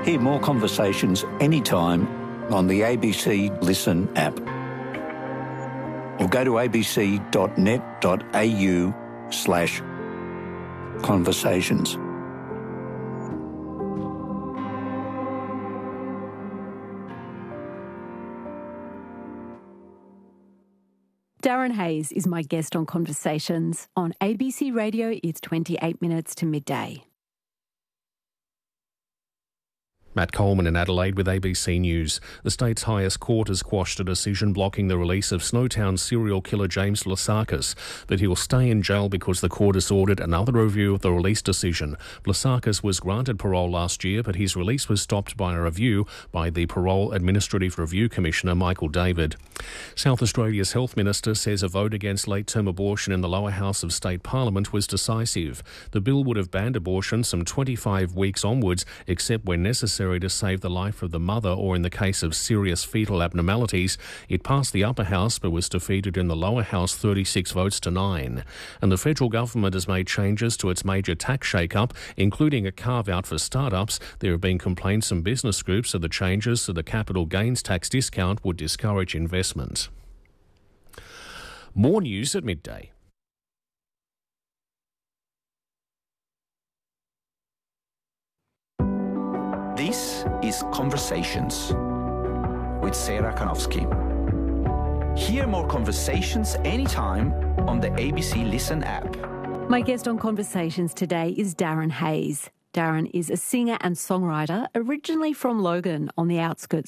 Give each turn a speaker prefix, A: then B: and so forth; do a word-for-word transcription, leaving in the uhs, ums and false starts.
A: Hear more conversations anytime on the A B C Listen app. Or go to abc.net.au slash conversations.
B: Darren Hayes is my guest on Conversations. On A B C Radio, it's twenty-eight minutes to midday.
C: Matt Coleman in Adelaide with A B C News. The state's highest court has quashed a decision blocking the release of Snowtown serial killer James Blasakis, but he will stay in jail because the court has ordered another review of the release decision. Blasakis was granted parole last year, but his release was stopped by a review by the Parole Administrative Review Commissioner Michael David. South Australia's Health Minister says a vote against late-term abortion in the lower house of state parliament was decisive. The bill would have banned abortion some twenty-five weeks onwards, except when necessary to save the life of the mother or in the case of serious fetal abnormalities. It passed the upper house but was defeated in the lower house thirty-six votes to nine. And the federal government has made changes to its major tax shake-up, including a carve-out for startups. There have been complaints from business groups that the changes to the capital gains tax discount would discourage investment. More news at midday.
D: This is Conversations with Sarah Kanowski. Hear more conversations anytime on the A B C Listen app.
B: My guest on Conversations today is Darren Hayes. Darren is a singer and songwriter, originally from Logan on the outskirts